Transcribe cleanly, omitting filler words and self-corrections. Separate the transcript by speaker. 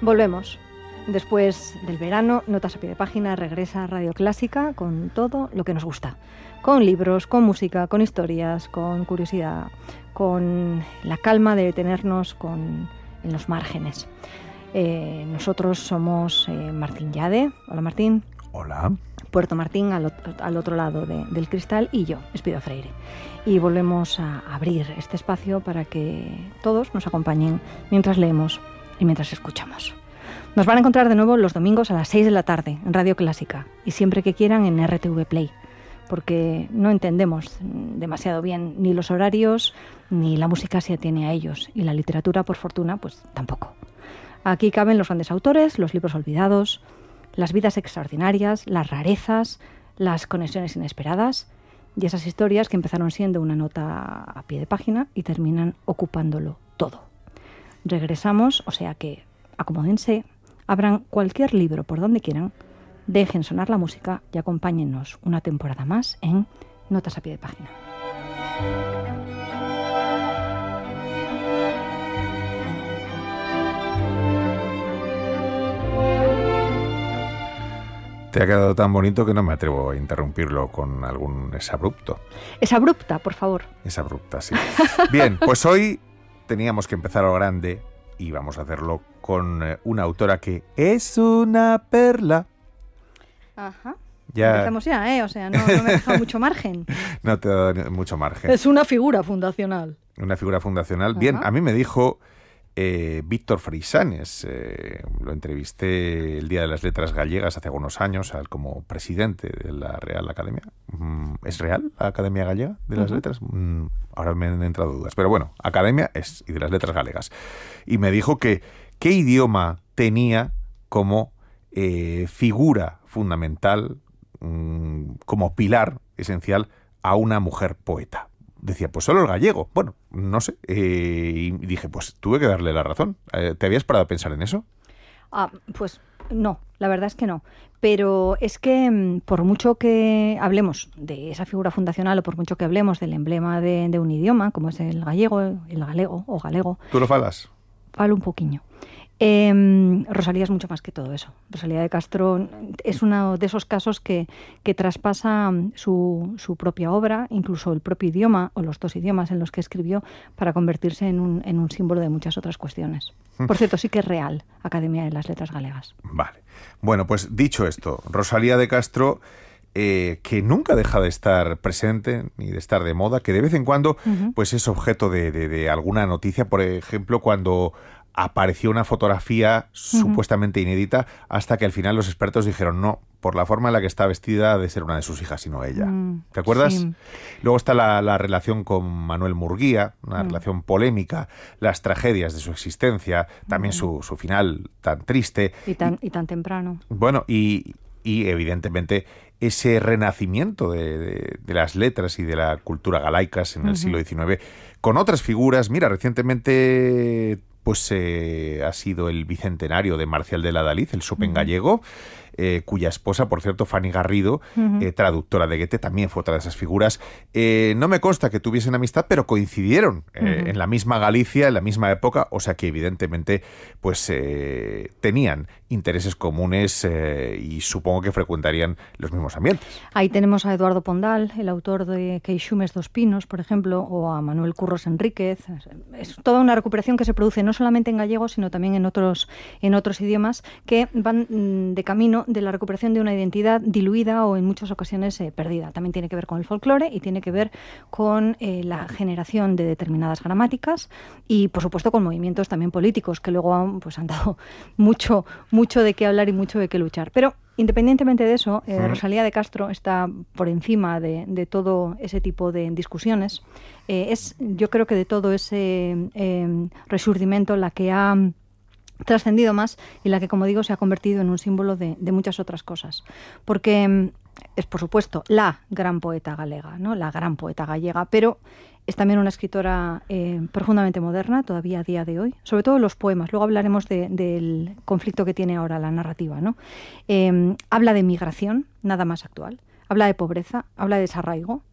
Speaker 1: Volvemos. Después del verano, Notas a pie de página regresa a Radio Clásica con todo lo que nos gusta. Con libros, con música, con historias, con curiosidad, con la calma de detenernos en los márgenes. Nosotros somos Martín Llade. Hola, Martín.
Speaker 2: Hola.
Speaker 1: Puerto Martín, al otro lado del cristal, y yo, Espido Freire. Y volvemos a abrir este espacio para que todos nos acompañen mientras leemos y mientras escuchamos. Nos van a encontrar de nuevo los domingos a las 6 de la tarde en Radio Clásica y siempre que quieran en RTV Play, porque no entendemos demasiado bien ni los horarios ni la música se atiene a ellos, y la literatura, por fortuna, pues tampoco. Aquí caben los grandes autores, los libros olvidados, las vidas extraordinarias, las rarezas, las conexiones inesperadas y esas historias que empezaron siendo una nota a pie de página y terminan ocupándolo todo. Regresamos, o sea que acomódense, abran cualquier libro por donde quieran, dejen sonar la música y acompáñennos una temporada más en Notas a pie de página.
Speaker 2: Te ha quedado tan bonito que no me atrevo a interrumpirlo con algún exabrupto.
Speaker 1: Exabrupta, por favor.
Speaker 2: Exabrupta, sí. Bien, pues hoy teníamos que empezar a lo grande y vamos a hacerlo con una autora que es una perla.
Speaker 1: Ajá.
Speaker 2: Ya...
Speaker 1: Empezamos ya, O sea, no me he dejado mucho margen.
Speaker 2: No te he dado mucho margen.
Speaker 1: Es una figura fundacional.
Speaker 2: Una figura fundacional.
Speaker 1: Ajá.
Speaker 2: Bien, a mí me dijo Víctor Freixanes, lo entrevisté el Día de las Letras Gallegas hace algunos años, como presidente de la Real Academia. ¿Es real la Academia Gallega de las Letras? Ahora me han entrado dudas, pero bueno, Academia es, y de las Letras Galegas. Y me dijo que qué idioma tenía como figura fundamental, como pilar esencial a una mujer poeta. Decía, pues solo el gallego. Bueno, no sé. Y dije, pues tuve que darle la razón. ¿Te habías parado a pensar en eso?
Speaker 1: Pues no, la verdad es que no. Pero es que por mucho que hablemos de esa figura fundacional o por mucho que hablemos del emblema de un idioma, como es el gallego, el galego o galego...
Speaker 2: ¿Tú lo falas?
Speaker 1: Falo un poquinho. Rosalía es mucho más que todo eso. Rosalía de Castro es uno de esos casos que traspasa su propia obra, incluso el propio idioma o los dos idiomas en los que escribió, para convertirse en un símbolo de muchas otras cuestiones. Por cierto, sí que es real, Academia de las Letras Galegas.
Speaker 2: Vale. Bueno, pues dicho esto, Rosalía de Castro, que nunca deja de estar presente ni de estar de moda, que de vez en cuando pues es objeto de alguna noticia, por ejemplo, cuando apareció una fotografía supuestamente inédita, hasta que al final los expertos dijeron no, por la forma en la que está vestida, ha de ser una de sus hijas y no ella. ¿Te acuerdas?
Speaker 1: Sí.
Speaker 2: Luego está la relación con Manuel Murguía, una relación polémica, las tragedias de su existencia, también su final tan triste.
Speaker 1: Y tan temprano.
Speaker 2: Bueno, y evidentemente ese renacimiento de las letras y de la cultura galaicas en el siglo XIX, con otras figuras. Mira, recientemente pues ha sido el bicentenario de Marcial de Ladaliz, el Chopin gallego, cuya esposa, por cierto, Fanny Garrido, traductora de Goethe, también fue otra de esas figuras. No me consta que tuviesen amistad, pero coincidieron en la misma Galicia, en la misma época, o sea que evidentemente pues tenían intereses comunes y supongo que frecuentarían los mismos ambientes.
Speaker 1: Ahí tenemos a Eduardo Pondal, el autor de Queixumes dos Pinos, por ejemplo, o a Manuel Curros Enríquez. Es toda una recuperación que se produce no solamente en gallego, sino también en otros idiomas, que van de camino de la recuperación de una identidad diluida o en muchas ocasiones perdida. También tiene que ver con el folclore y tiene que ver con la generación de determinadas gramáticas y, por supuesto, con movimientos también políticos que luego han dado mucho de qué hablar y mucho de qué luchar. Pero independientemente de eso, Rosalía de Castro está por encima de todo ese tipo de discusiones. Yo creo que de todo ese resurgimiento la que ha trascendido más y la que, como digo, se ha convertido en un símbolo de muchas otras cosas. Porque es, por supuesto, la gran poeta galega, ¿no? La gran poeta gallega, pero es también una escritora profundamente moderna, todavía a día de hoy, sobre todo los poemas. Luego hablaremos del conflicto que tiene ahora la narrativa, ¿no? Habla de migración, nada más actual. Habla de pobreza, habla de desarraigo,